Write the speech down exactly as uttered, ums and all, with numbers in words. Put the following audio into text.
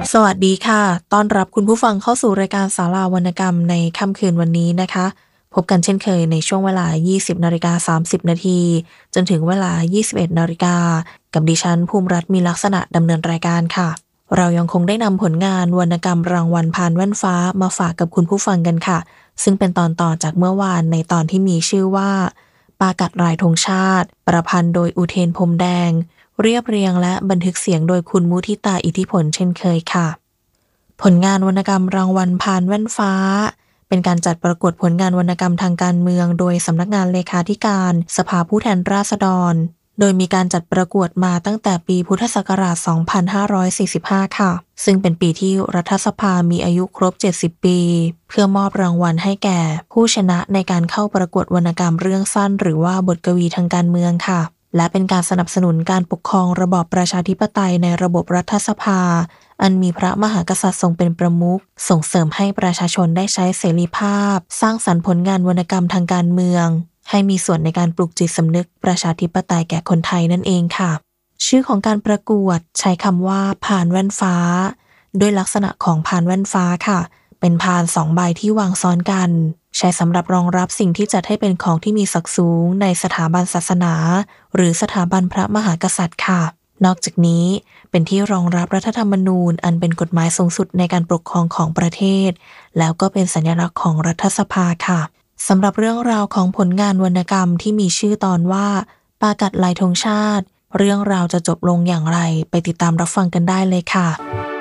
สวัสดีค่ะต้อนรับคุณผู้ฟังเข้าสู่รายการศาลาวรรณกรรมในค่ำคืนวันนี้นะคะพบกันเช่นเคยในช่วงเวลา ยี่สิบนาฬิกาสามสิบนาทีจนถึงเวลา ยี่สิบเอ็ดนาฬิกากับดิฉันภูมิรัตน์มีลักษณะดำเนินรายการค่ะเรายังคงได้นำผลงานวรรณกรรมรางวัลพานแว่นฟ้ามาฝากกับคุณผู้ฟังกันค่ะซึ่งเป็นตอนต่อจากเมื่อวานในตอนที่มีชื่อว่าปากัดลายธงชาติประพันธ์โดยอุเทนพรมแดงเรียบเรียงและบันทึกเสียงโดยคุณมุทิตาอิทธิผลเช่นเคยค่ะผลงานวรรณกรรมรางวัลพานแว่นฟ้าเป็นการจัดประกวดผลงานวรรณกรรมทางการเมืองโดยสำนักงานเลขาธิการสภาผู้แทนราษฎรโดยมีการจัดประกวดมาตั้งแต่ปีพุทธศักราช สองพันห้าร้อยสี่สิบห้า ค่ะซึ่งเป็นปีที่รัฐสภามีอายุครบ เจ็ดสิบ ปีเพื่อมอบรางวัลให้แก่ผู้ชนะในการเข้าประกวดวรรณกรรมเรื่องสั้นหรือว่าบทกวีทางการเมืองค่ะและเป็นการสนับสนุนการปกครองระบอบประชาธิปไตยในระบบรัฐสภาอันมีพระมหากษัตริย์ทรงเป็นประมุขส่งเสริมให้ประชาชนได้ใช้เสรีภาพสร้างสรรค์ผลงานวรรณกรรมทางการเมืองให้มีส่วนในการปลุกจิตสำนึกประชาธิปไตยแก่คนไทยนั่นเองค่ะชื่อของการประกวดใช้คำว่าพานแว่นฟ้าด้วยลักษณะของพานแว่นฟ้าค่ะเป็นพานสองใบที่วางซ้อนกันใช้สำหรับรองรับสิ่งที่จัดให้เป็นของที่มีศักดิ์สูงในสถาบันศาสนาหรือสถาบันพระมหากษัตริย์ค่ะนอกจากนี้เป็นที่รองรับรัฐธรรมนูญอันเป็นกฎหมายสูงสุดในการปกครองของประเทศแล้วก็เป็นสัญลักษณ์ของรัฐสภาค่ะสำหรับเรื่องราวของผลงานวรรณกรรมที่มีชื่อตอนว่าปากัดลายธงชาติเรื่องราวจะจบลงอย่างไรไปติดตามรับฟังกันได้เลยค่ะ